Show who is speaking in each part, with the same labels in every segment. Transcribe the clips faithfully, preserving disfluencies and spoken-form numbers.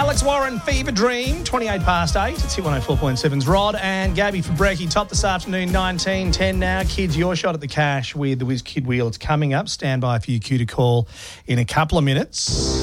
Speaker 1: Alex Warren, Fever Dream, twenty-eight past eight. It's Hit one oh four point seven's Rod and Gabby for Brekkie. Top this afternoon, nineteen ten now. Kids, your shot at the cash with the Whiz Kid Wheel. It's coming up. Stand by for your cue to call in a couple of minutes.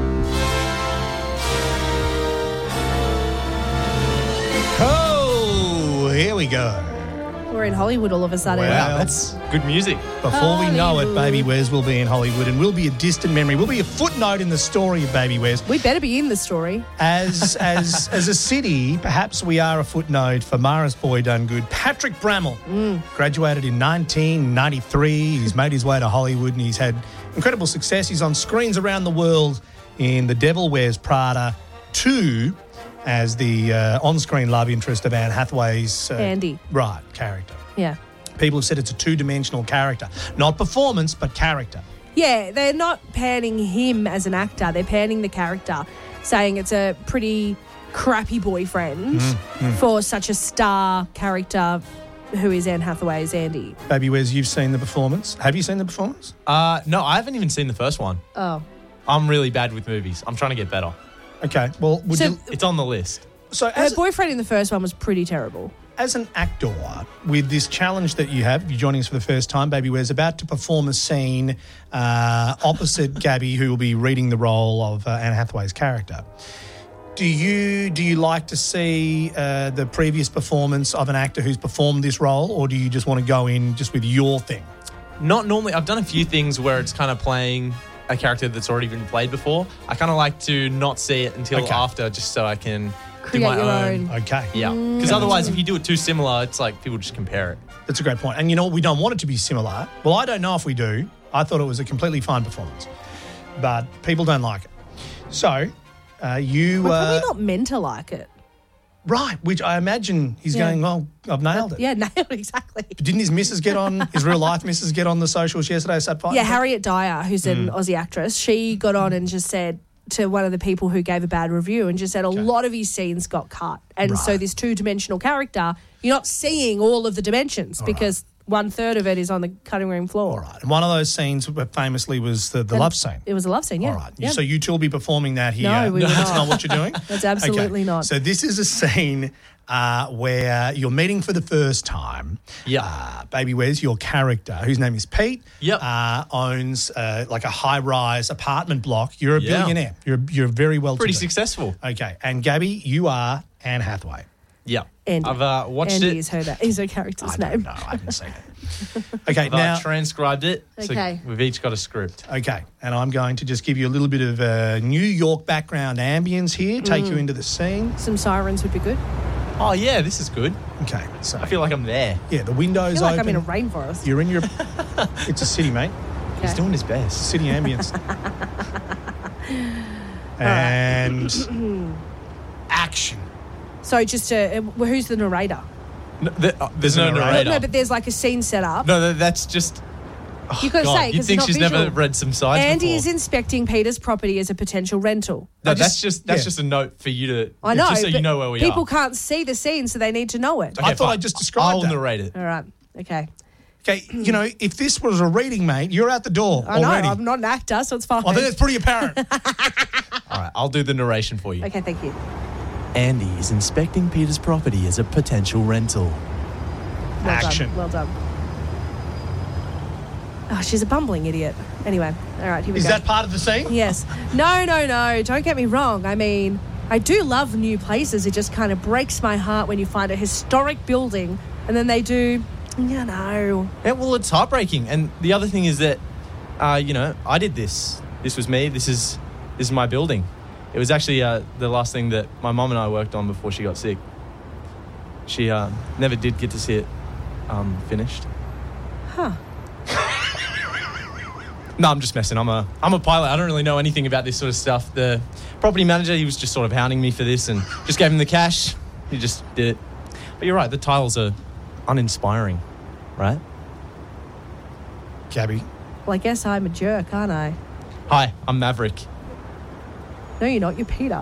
Speaker 1: Oh, here we go.
Speaker 2: We're in Hollywood all of a sudden.
Speaker 1: Wow.
Speaker 3: Wow, that's good music.
Speaker 1: Before we know it,
Speaker 2: Hollywood.
Speaker 1: Baby Wes will be in Hollywood and will be a distant memory. Will be a footnote in the story of Baby Wes.
Speaker 2: We better be in the story.
Speaker 1: As as as a city, perhaps we are a footnote for Mara's boy done good. Patrick Bramall graduated in nineteen ninety-three. He's made his way to Hollywood and he's had incredible success. He's on screens around the world in The Devil Wears Prada two as the uh, on-screen love interest of Anne Hathaway's... Uh,
Speaker 2: Andy.
Speaker 1: Right, character.
Speaker 2: Yeah.
Speaker 1: People have said it's a two-dimensional character. Not performance, but character.
Speaker 2: Yeah, they're not panning him as an actor. They're panning the character, saying it's a pretty crappy boyfriend for such a star character who is Anne Hathaway's Andy.
Speaker 1: Baby Wes, you've seen the performance. Have you seen the performance?
Speaker 3: Uh, no, I haven't even seen the first one.
Speaker 2: Oh.
Speaker 3: I'm really bad with movies. I'm trying to get better.
Speaker 1: Okay, well, would
Speaker 2: So-
Speaker 1: you...
Speaker 3: It's on the list.
Speaker 1: So
Speaker 2: Her
Speaker 1: as,
Speaker 2: boyfriend in the first one was pretty terrible.
Speaker 1: as an actor, with this challenge that you have, you're joining us for the first time, Baby Wes, about to perform a scene uh, opposite Gabby, who will be reading the role of uh, Anne Hathaway's character. Do you do you like to see uh, the previous performance of an actor who's performed this role, or do you just want to go in just with your thing?
Speaker 3: Not normally. I've done a few things where it's kind of playing a character that's already been played before. I kind of like to not see it until
Speaker 1: Okay.
Speaker 3: after, just so I can
Speaker 2: Create
Speaker 3: do my
Speaker 2: your
Speaker 3: own.
Speaker 2: own.
Speaker 1: Okay.
Speaker 3: Yeah, because otherwise, if you do it too similar, it's like people just compare it.
Speaker 1: That's a great point. And you know what? We don't want it to be similar. Well, I don't know if we do. I thought it was a completely fine performance. But people don't like it. So, uh, you...
Speaker 2: We're
Speaker 1: uh,
Speaker 2: probably not meant to like it.
Speaker 1: Right, which I imagine he's
Speaker 2: Yeah.
Speaker 1: going, well, I've nailed it.
Speaker 2: Yeah, nailed exactly.
Speaker 1: Didn't his missus get on, his real life missus get on the socials yesterday? So
Speaker 2: Yeah, Harriet Dyer, who's an Aussie actress, she got on and just said to one of the people who gave a bad review and just said a lot of his scenes got cut. And so
Speaker 1: Right.
Speaker 2: this two-dimensional character, you're not seeing all of the dimensions because one-third of it is on the cutting room floor.
Speaker 1: All right. And one of those scenes famously was the, the
Speaker 2: And
Speaker 1: love scene.
Speaker 2: It was a love scene, yeah.
Speaker 1: All right.
Speaker 2: Yeah.
Speaker 1: So you two will be performing that here.
Speaker 2: No, we will
Speaker 1: That's
Speaker 2: not.
Speaker 1: not what you're doing?
Speaker 2: That's absolutely
Speaker 1: Okay.
Speaker 2: not.
Speaker 1: So this is a scene uh, where you're meeting for the first time.
Speaker 3: Yeah.
Speaker 1: Uh, Baby Wes, your character, whose name is Pete,
Speaker 3: Yep.
Speaker 1: uh, owns uh, like a high-rise apartment block. You're a
Speaker 3: Yeah.
Speaker 1: billionaire. You're you're very well
Speaker 3: Pretty
Speaker 1: to do.
Speaker 3: successful.
Speaker 1: Okay. And Gabby, you are Anne Hathaway.
Speaker 3: Yeah.
Speaker 2: Andy.
Speaker 3: I've uh, watched
Speaker 2: Andy
Speaker 3: it.
Speaker 2: is her, is her character's
Speaker 1: I
Speaker 2: name.
Speaker 1: don't know. I haven't seen it. Okay,
Speaker 3: I've
Speaker 1: now...
Speaker 3: uh, transcribed it.
Speaker 2: Okay.
Speaker 3: So we've each got a script.
Speaker 1: Okay, and I'm going to just give you a little bit of uh, New York background ambience here, take
Speaker 2: Mm.
Speaker 1: you into the scene.
Speaker 2: Some sirens would be good.
Speaker 3: Oh, yeah, this is good.
Speaker 1: Okay, so
Speaker 3: I feel like I'm there.
Speaker 1: yeah, the
Speaker 2: I
Speaker 1: windows
Speaker 2: feel like
Speaker 1: open.
Speaker 2: I'm in a rainforest.
Speaker 1: You're in your. It's a city, mate.
Speaker 3: He's
Speaker 2: Okay.
Speaker 3: doing his best.
Speaker 1: City ambience. And action.
Speaker 2: So just uh, well, who's the narrator?
Speaker 3: No, the, uh, there's
Speaker 1: a
Speaker 3: no
Speaker 1: narrator.
Speaker 3: narrator.
Speaker 2: No, but there's like a scene set up.
Speaker 3: No, that- that's just... Oh,
Speaker 2: You've got to
Speaker 3: God,
Speaker 2: say,
Speaker 3: you'd
Speaker 2: 'cause
Speaker 3: think
Speaker 2: it's
Speaker 3: she's
Speaker 2: not
Speaker 3: never
Speaker 2: visual.
Speaker 3: read some sides
Speaker 2: Andy
Speaker 3: before.
Speaker 2: is inspecting Peter's property as a potential rental.
Speaker 3: No,
Speaker 1: I
Speaker 3: that's
Speaker 1: just-
Speaker 3: just that's
Speaker 1: yeah.
Speaker 3: just a note for you to...
Speaker 2: I know,
Speaker 3: Just so you
Speaker 2: but
Speaker 3: know where we
Speaker 2: people
Speaker 3: are.
Speaker 2: can't see the scene, so they need to know it.
Speaker 1: I thought
Speaker 3: fine.
Speaker 1: I just described
Speaker 3: I'll
Speaker 1: that.
Speaker 3: narrate it.
Speaker 2: All right, okay.
Speaker 1: Okay, you know, if this was a reading, mate, you're out the door
Speaker 2: I know,
Speaker 1: already.
Speaker 2: I'm not an actor, so it's fine.
Speaker 1: I think it's pretty apparent.
Speaker 3: All right, I'll do the narration for you.
Speaker 2: Okay, thank you.
Speaker 3: Andy is inspecting Peter's property as a potential rental.
Speaker 2: Well
Speaker 1: Action.
Speaker 2: Done. Well done. Oh, she's a bumbling idiot. Anyway, all right, here we
Speaker 1: Is
Speaker 2: go.
Speaker 1: that part of the scene?
Speaker 2: Yes. No, no, no. Don't get me wrong. I mean, I do love new places. It just kind of breaks my heart when you find a historic building and then they do, you know.
Speaker 3: Yeah, well, it's heartbreaking. And the other thing is that, uh, you know, I did this. This was me. This is this is my building. It was actually uh, the last thing that my mom and I worked on before she got sick. She uh, never did get to see it um, finished.
Speaker 2: Huh.
Speaker 3: No, I'm just messing. I'm a I'm a pilot. I don't really know anything about this sort of stuff. The property manager, he was just sort of hounding me for this and just gave him the cash. He just did it. But you're right, the titles are uninspiring, right?
Speaker 1: Gabby.
Speaker 2: Well, I guess I'm a jerk, aren't I?
Speaker 3: Hi, I'm Maverick.
Speaker 2: No, you're not. You're Peter.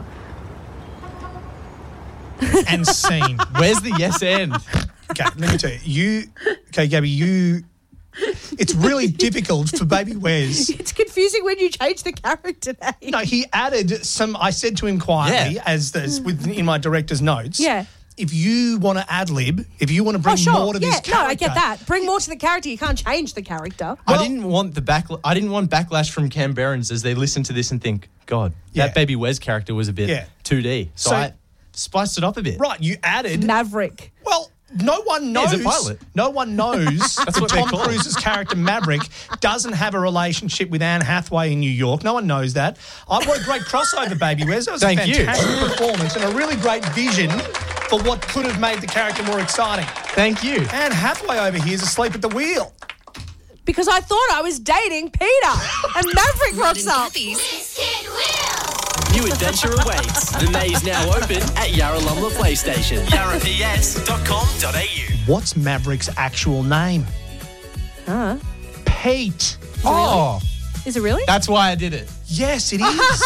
Speaker 1: And scene.
Speaker 3: Where's the yes and?
Speaker 1: Okay, let me tell you. You, okay, Gabby, you it's really difficult for Baby Wes.
Speaker 2: It's confusing when you change the character name.
Speaker 1: No, he added some. I said to him quietly,
Speaker 3: Yeah.
Speaker 1: as this with in my director's notes.
Speaker 2: Yeah.
Speaker 1: If you want to ad lib, if you want to bring
Speaker 2: Oh, sure.
Speaker 1: more to
Speaker 2: yeah,
Speaker 1: this character,
Speaker 2: no, I get that. Bring more to the character. You can't change the character.
Speaker 3: I didn't want the back. I didn't want backlash from Canberrans as they listen to this and think, God,
Speaker 1: Yeah.
Speaker 3: that Baby Wes character was a bit
Speaker 1: Yeah.
Speaker 3: two D. So,
Speaker 1: So-
Speaker 3: I spiced it up a bit.
Speaker 1: Right, you added.
Speaker 2: Maverick.
Speaker 1: Well, no one knows.
Speaker 3: He's a pilot.
Speaker 1: No one knows that
Speaker 3: what they're
Speaker 1: Tom
Speaker 3: called.
Speaker 1: Cruise's character Maverick doesn't have a relationship with Anne Hathaway in New York. No one knows that. I what a great crossover, Baby Wes. That was
Speaker 3: Thank
Speaker 1: a
Speaker 3: you.
Speaker 1: fantastic performance and a really great vision for what could have made the character more exciting.
Speaker 3: Thank you.
Speaker 1: Anne Hathaway over here is asleep at the wheel.
Speaker 2: Because I thought I was dating Peter. And Maverick rocks up.
Speaker 4: New adventure awaits. The maze now open at Yarralumla PlayStation. yarra p s dot com dot a u.
Speaker 1: What's Maverick's actual name?
Speaker 2: Huh?
Speaker 1: Pete.
Speaker 3: Oh,
Speaker 2: Is it really?
Speaker 3: that's why I did it.
Speaker 1: Yes, it is.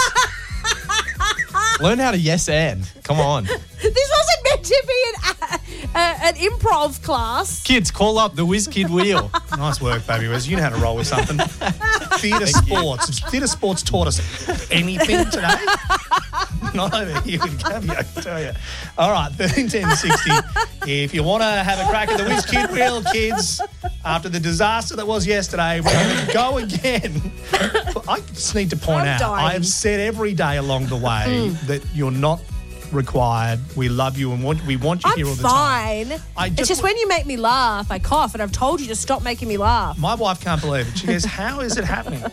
Speaker 3: Learn how to yes and. Come on.
Speaker 2: This wasn't meant to be an, uh, an improv class.
Speaker 3: Kids, call up the Whiz Kid Wheel.
Speaker 1: Nice work, Baby Wes. You know how to roll with something. Theatre sports. Theatre sports taught us anything today. Not over here with Gabby, I can tell you. All right, thirteen ten sixty. If you want to have a crack at the Whiz Kid Wheel, kids, after the disaster that was yesterday, we're going to go again. I just need to point
Speaker 2: I'm
Speaker 1: out,
Speaker 2: dying.
Speaker 1: I have said every day along the way that you're not required. We love you and want we want you
Speaker 2: I'm
Speaker 1: here all the time.
Speaker 2: fine.
Speaker 1: I
Speaker 2: it's
Speaker 1: just
Speaker 2: just
Speaker 1: w-
Speaker 2: when you make me laugh, I cough, and I've told you to stop making me laugh.
Speaker 1: My wife can't believe it. She goes, "How is it happening?"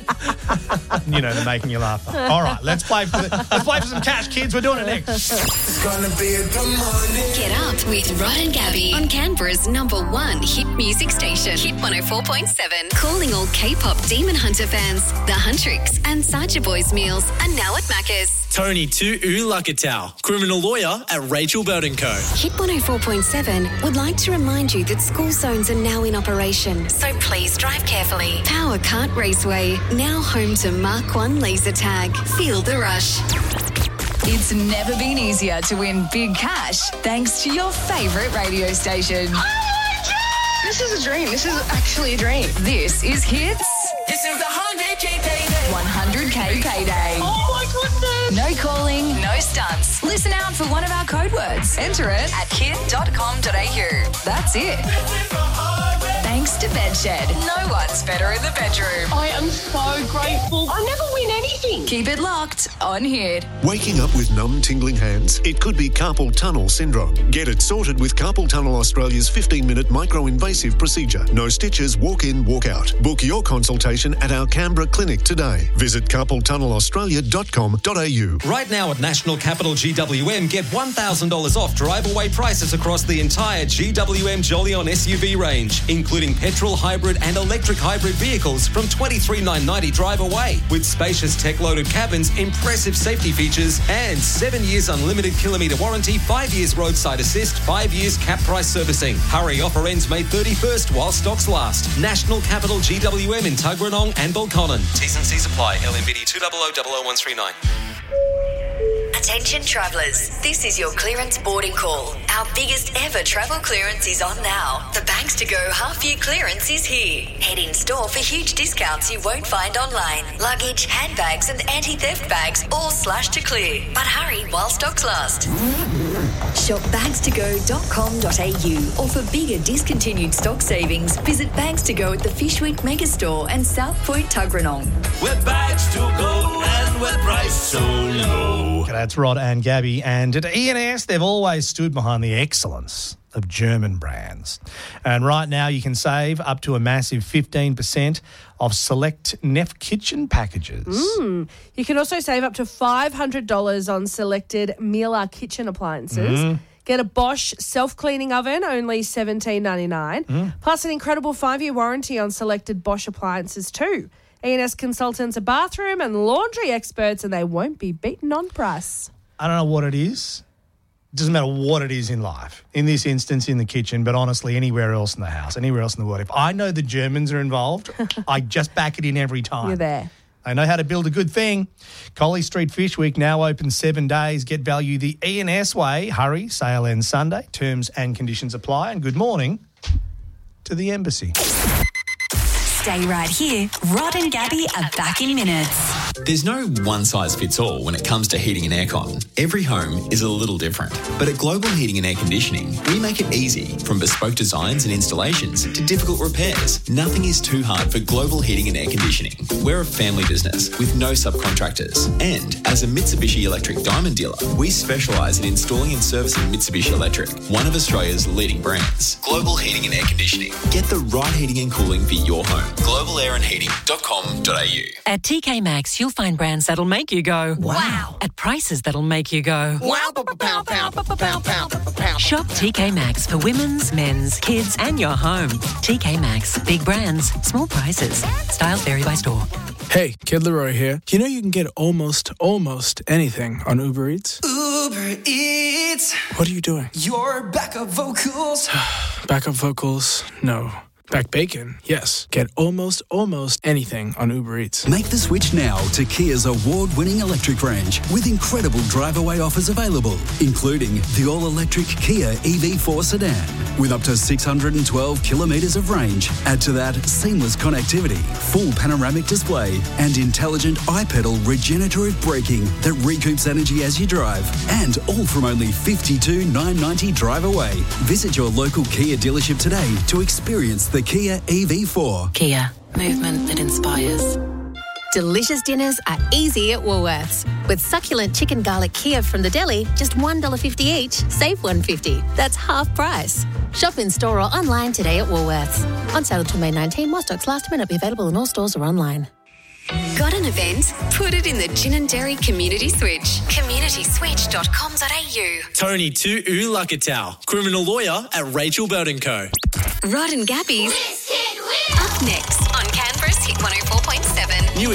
Speaker 1: You know, they're making you laugh. All right, let's play for the, let's play for some cash, kids. We're doing it next.
Speaker 5: It's gonna be a good morning.
Speaker 6: Get up with Rod and Gabby on Canberra's number one hit music station, Hit one oh four point seven. Calling all K-pop Demon Hunter fans, the Huntrix and Sacha Boys meals are now at Macca's.
Speaker 4: Tony Tu Ulakatau, criminal lawyer at Rachel Burton Co.
Speaker 6: Hit one oh four point seven would like to remind you that school zones are now in operation, so please drive carefully. Power Kart Raceway, now home to Mark one laser tag. Feel the rush.
Speaker 7: It's never been easier to win big cash thanks to your favourite radio station.
Speaker 8: This is a dream. This is actually a dream.
Speaker 7: This is Hits
Speaker 8: This is the one hundred K payday.
Speaker 7: one hundred K Payday.
Speaker 8: Oh my goodness.
Speaker 7: No calling, no stunts. Listen out for one of our code words. Enter it at hit dot com dot a u. That's it. Thanks to Bedshed. No one's better in the bedroom.
Speaker 8: I am so grateful. I never win anything.
Speaker 7: Keep it locked on Hit.
Speaker 9: Waking up with numb, tingling hands? It could be carpal tunnel syndrome. Get it sorted with Carpal Tunnel Australia's fifteen-minute micro-invasive procedure. No stitches, walk in, walk out. Book your consultation at our Canberra clinic today. Visit carpal tunnel australia dot com dot a u.
Speaker 10: Right now at National Capital G W M, get one thousand dollars off drive-away prices across the entire G W M Jolyon S U V range, including petrol, hybrid and electric hybrid vehicles from twenty-three thousand nine hundred ninety dollars drive away, with spacious tech-loaded cabins, impressive safety features and seven years unlimited kilometre warranty, five years roadside assist, five years cap price servicing. Hurry, offer ends May thirty-first while stocks last. National Capital G W M in Tuggeranong and Balconnen. T's and C's apply. L M B D two zero zero zero zero one three nine.
Speaker 6: Attention travellers, this is your clearance boarding call. Our biggest ever travel clearance is on now. The Banks to Go half year clearance is here. Head in store for huge discounts you won't find online. Luggage, handbags and anti-theft bags all slashed to clear. But hurry while stocks last. Shop bags to go dot com dot a u, or for bigger discontinued stock savings, visit Bags to Go at the Fishweek Megastore and South Point Tuggeranong.
Speaker 4: We're bags to go and we're priced so low.
Speaker 1: That's Rod and Gabby. And at E and S, they've always stood behind the excellence of German brands. And right now, you can save up to a massive fifteen percent of select Neff kitchen packages.
Speaker 2: Mm. You can also save up to five hundred dollars on selected Miele kitchen appliances.
Speaker 1: Mm.
Speaker 2: Get a Bosch self-cleaning oven, only seventeen ninety-nine,
Speaker 1: Mm.
Speaker 2: plus an incredible five-year warranty on selected Bosch appliances too. E and S consultants are bathroom and laundry experts, and they won't be beaten on price.
Speaker 1: I don't know what it is. It doesn't matter what it is in life. In this instance, in the kitchen, but honestly, anywhere else in the house, anywhere else in the world. If I know the Germans are involved, I just back it in every time.
Speaker 2: You're there.
Speaker 1: They know how to build a good thing. Collie Street Fish Week now open seven days. Get value the E and S way. Hurry, sale ends Sunday. Terms and conditions apply. And good morning to the Embassy.
Speaker 7: Stay right here. Rod and Gabby are back in minutes.
Speaker 11: There's no one-size-fits-all when it comes to heating and aircon. Every home is a little different. But at Global Heating and Air Conditioning, we make it easy. From bespoke designs and installations to difficult repairs, nothing is too hard for Global Heating and Air Conditioning. We're a family business with no subcontractors. And as a Mitsubishi Electric Diamond dealer, we specialise in installing and servicing Mitsubishi Electric, one of Australia's leading brands. Global Heating and Air Conditioning. Get the right heating and cooling for your home. global air and heating dot com dot a u.
Speaker 12: At T K Maxx, you'll find brands that'll make you go, wow, at prices that'll make you go, wow. Shop T K Maxx for women's, men's, kids, and your home. T K Maxx, big brands, small prices. Styles vary by store.
Speaker 13: Hey, Kid Leroy here. You know you can get almost, almost anything on Uber Eats?
Speaker 14: Uber Eats.
Speaker 13: What are you doing?
Speaker 14: Your backup vocals.
Speaker 13: Backup vocals? No. Back bacon? Yes. Get almost, almost anything on Uber Eats.
Speaker 15: Make the switch now to Kia's award-winning electric range with incredible drive-away offers available, including the all-electric Kia E V four sedan with up to six hundred twelve kilometres of range. Add to that seamless connectivity, full panoramic display, and intelligent iPedal regenerative braking that recoups energy as you drive. And all from only fifty-two thousand nine hundred ninety dollars drive away. Visit your local Kia dealership today to experience the Kia E V four.
Speaker 12: Kia, movement that inspires.
Speaker 16: Delicious dinners are easy at Woolworths. With succulent chicken garlic Kiev from the deli, just one dollar fifty each, save one dollar fifty. That's half price. Shop in store or online today at Woolworths. On sale until May nineteenth, while stocks last, may not be available in all stores or online.
Speaker 6: Got an event? Put it in the Gin and Dairy Community Switch. community switch dot com dot a u.
Speaker 4: Tony Tu Ulakatau, criminal lawyer at Rachel Belt and Co.
Speaker 6: Rod and Gabby's Up Next.